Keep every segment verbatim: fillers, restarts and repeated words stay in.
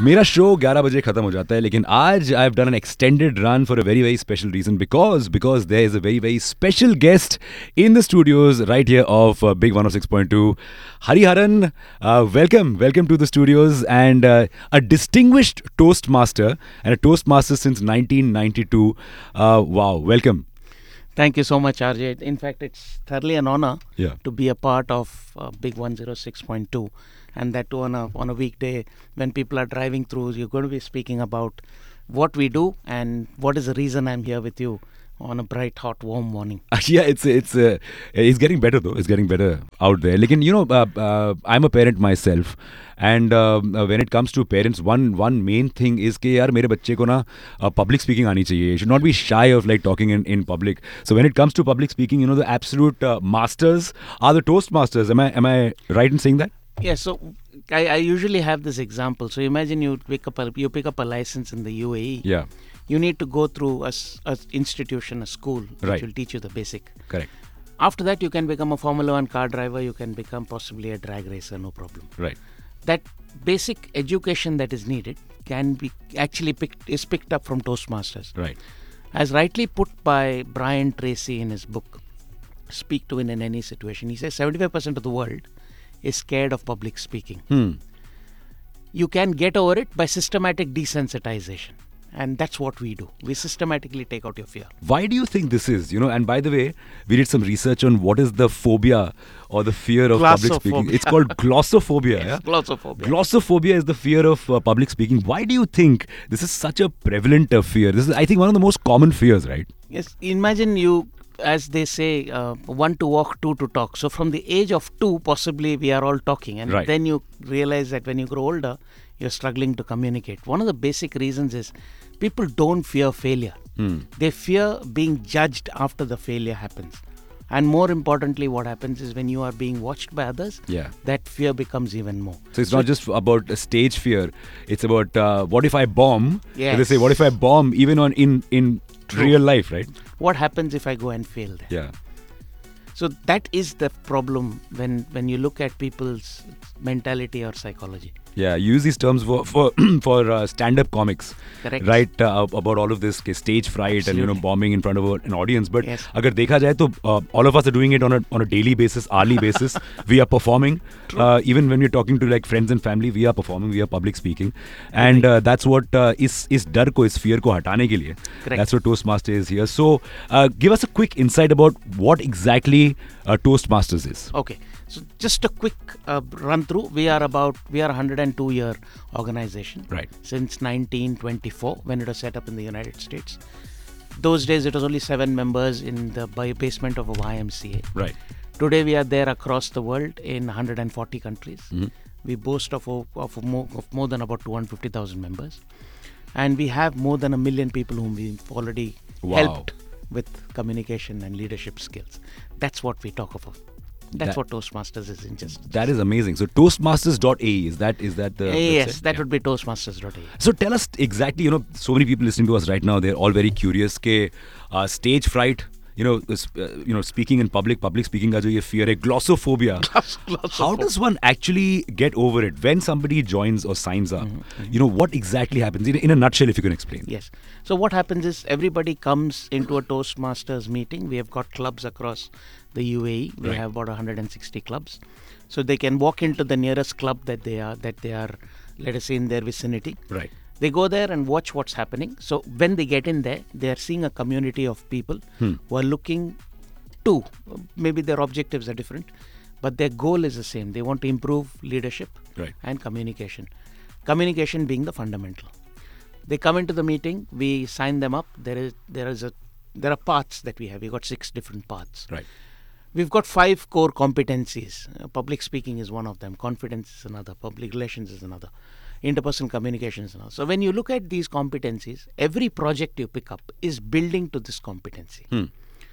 मेरा शो ग्यारह बजे खत्म हो जाता है, लेकिन आज I have done an extended run for a very very special reason, because because there is a very very special guest in the studios right here of big one oh six point two. Hariharan, uh, welcome, welcome to the studios, and uh, a distinguished Toastmaster and a Toastmaster since nineteen ninety-two. Uh, wow, welcome. Thank you so much, R J. In fact, it's thoroughly an honor Yeah. to be a part of uh, Big one oh six point two, and that too on a on a weekday when people are driving through. You're going to be speaking about what we do and what is the reason I'm here with you on a bright, hot, warm morning. Yeah, it's it's uh, it's getting better though. It's getting better out there. Like, you know, uh, uh, I'm a parent myself, and um, uh, when it comes to parents, one one main thing is कि यार मेरे बच्चे को ना public speaking आनी चाहिए. You should not be shy of like talking in in public. So when it comes to public speaking, you know, the absolute uh, masters are the Toastmasters. Am I am I right in saying that? Yeah. So I, I usually have this example. So imagine you pick up a you pick up a license in the U A E. Yeah. You need to go through a, s- a institution, a school, which Right. will teach you the basic. Correct. After that, you can become a Formula One car driver. You can become possibly a drag racer, no problem. Right. That basic education that is needed can be actually picked is picked up from Toastmasters. Right. As rightly put by Brian Tracy in his book, Speak to Win in Any Situation, he says seventy-five percent of the world is scared of public speaking. Hmm. You can get over it by systematic desensitization. And that's what we do. We systematically take out your fear. Why do you think this is? You know, and by the way, we did some research on what is the phobia or the fear of public speaking. Glossophobia. It's called glossophobia. Yes, yeah? glossophobia. Glossophobia is the fear of uh, public speaking. Why do you think this is such a prevalent uh, fear? This is, I think, one of the most common fears, right? Yes, imagine you, as they say, uh, one to walk, two to talk. So from the age of two, possibly we are all talking. And Right. then you realize that when you grow older, you're struggling to communicate. One of the basic reasons is people don't fear failure. Hmm. They fear being judged after the failure happens. And more importantly, what happens is when you are being watched by others, Yeah. that fear becomes even more. So it's not just about a stage fear. It's about uh, what if I bomb? Yes. They say, what if I bomb even on in in True. real life, right? What happens if I go and fail there? Yeah. So that is the problem when, when you look at people's mentality or psychology. Yeah, you use these terms for for, for uh, stand-up comics, Correct. right? Uh, about all of this okay, stage fright and you know Absolutely. bombing in front of a- an audience. But Yes. अगर देखा जाए तो uh, all of us are doing it on a on a daily basis, hourly basis. We are performing. Uh, even when we're talking to like friends and family, we are performing. We are public speaking, and uh, that's what uh, इस इस डर को इस fear को हटाने के लिए. Correct. That's what Toastmaster is here. So uh, give us a quick insight about what exactly uh, Toastmasters is. Okay, so just a quick uh, run through. We are about we are a one hundred two year organization. Right. Since nineteen twenty-four, when it was set up in the United States. Those days it was only seven members in the by- basement of a Y M C A. Right. Today we are there across the world in one hundred forty countries. Mhm. We boast of, o- of, more, of more than about two hundred fifty thousand members. And we have more than a million people whom we've already Wow. helped with communication and leadership skills. That's what we talk about. That's That- what Toastmasters is in just. That is amazing. So Toastmasters dot A E, is that is that the yes, website? that Yeah. would be Toastmasters dot A E. So tell us exactly, you know, so many people listening to us right now, they're all very curious ke uh, stage fright, you know, uh, sp- uh, you know, speaking in public, public speaking ka jo ye fear hai, glossophobia. How does one actually get over it when somebody joins or signs up? You know, what exactly happens? In, in a nutshell, if you can explain. Yes. So what happens is everybody comes into a Toastmasters meeting. We have got clubs across the U A E. We Right. have about one hundred sixty clubs. So they can walk into the nearest club that they are, that they are, let us say, in their vicinity. Right. They go there and watch what's happening. So when they get in there, they are seeing a community of people Hmm. who are looking to, maybe their objectives are different, but their goal is the same. They want to improve leadership Right. and communication. Communication being the fundamental. They come into the meeting, we sign them up. There is there is a there are paths that we have. We've got six different paths. Right. We've got five core competencies. Uh, public speaking is one of them. Confidence is another. Public relations is another. Interpersonal communication is another. So when you look at these competencies, every project you pick up is building to this competency. Hmm.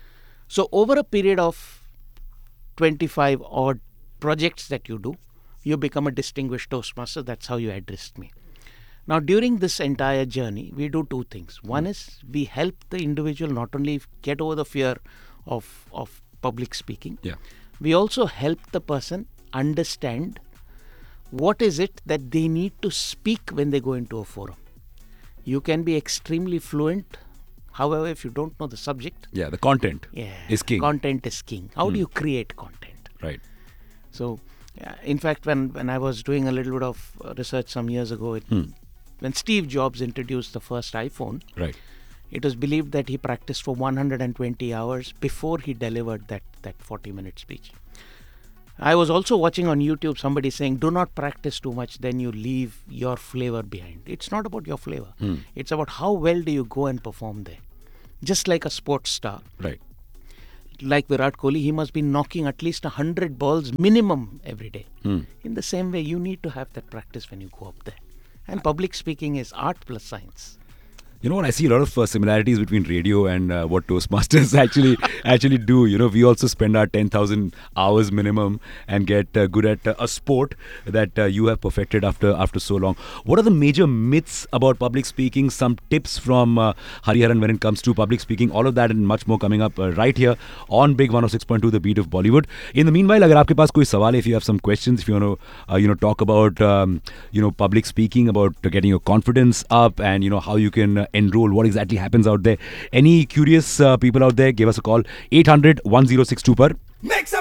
So over a period of twenty-five odd projects that you do, you become a distinguished Toastmaster. That's how you addressed me. Now, during this entire journey, we do two things. One is we help the individual not only get over the fear of, of public speaking, Yeah. we also help the person understand what is it that they need to speak when they go into a forum. You can be extremely fluent. However, if you don't know the subject, Yeah, the content yeah, is king. content is king. How do you create content? Right. So, uh, in fact, when, when I was doing a little bit of uh, research some years ago, it, when Steve Jobs introduced the first iPhone, Right. it was believed that he practiced for one hundred twenty hours before he delivered that, that forty minute speech. I was also watching on YouTube somebody saying, do not practice too much, then you leave your flavor behind. It's not about your flavor. It's about how well do you go and perform there. Just like a sports star. Right. Like Virat Kohli, he must be knocking at least one hundred balls minimum every day. In the same way, you need to have that practice when you go up there. And public speaking is art plus science. You know what? I see a lot of uh, similarities between radio and uh, what Toastmasters actually actually do. You know, we also spend our ten thousand hours minimum and get uh, good at uh, a sport that uh, you have perfected after after so long. What are the major myths about public speaking? Some tips from uh, Hariharan when it comes to public speaking. All of that and much more coming up uh, right here on Big one oh six point two, the beat of Bollywood. In the meanwhile, अगर आपके पास कोई सवाल है, if you have some questions, if you want to uh, you know talk about um, you know public speaking, about uh, getting your confidence up, and you know how you can uh, enroll, what exactly happens out there. Any curious uh, people out there, give us a call. eight hundred one oh six two par. Make some